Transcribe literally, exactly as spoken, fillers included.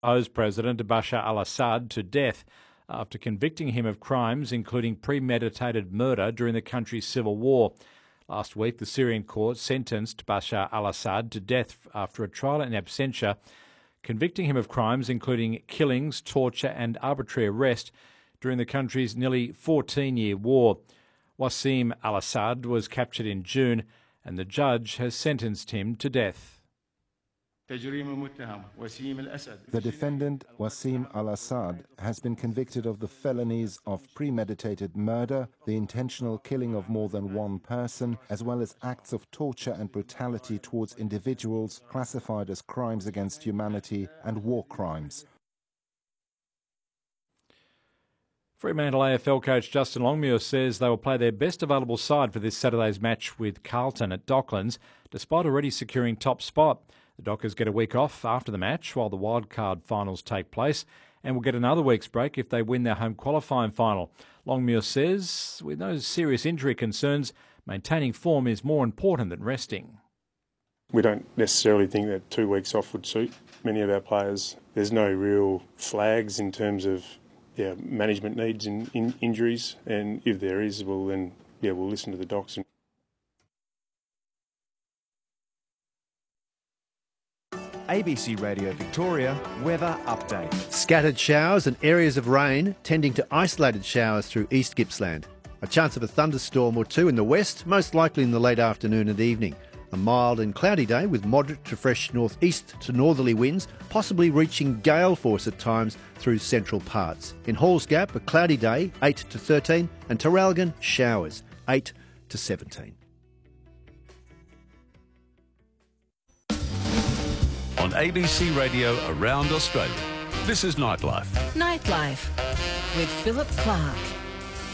Opposed President Bashar al-Assad to death after convicting him of crimes including premeditated murder during the country's civil war. Last week, the Syrian court sentenced Bashar al-Assad to death after a trial in absentia, convicting him of crimes including killings, torture and arbitrary arrest during the country's nearly fourteen-year war. Wassim al-Assad was captured in June and the judge has sentenced him to death. The defendant, Wassim al-Assad, has been convicted of the felonies of premeditated murder, the intentional killing of more than one person, as well as acts of torture and brutality towards individuals classified as crimes against humanity and war crimes. Fremantle A F L coach Justin Longmuir says they will play their best available side for this Saturday's match with Carlton at Docklands, despite already securing top spot. The Dockers get a week off after the match while the wildcard finals take place and will get another week's break if they win their home qualifying final. Longmuir says, with no serious injury concerns, maintaining form is more important than resting. We don't necessarily think that two weeks off would suit many of our players. There's no real flags in terms of yeah, management needs and in injuries, and if there is, well then, yeah, we'll listen to the docs. And A B C Radio Victoria weather update. Scattered showers and areas of rain tending to isolated showers through East Gippsland. A chance of a thunderstorm or two in the west, most likely in the late afternoon and evening. A mild and cloudy day with moderate to fresh northeast to northerly winds, possibly reaching gale force at times through central parts. In Halls Gap, a cloudy day, eight to thirteen, and Terralgan, showers, eight to seventeen. On A B C Radio around Australia, this is Nightlife. Nightlife with Philip Clark.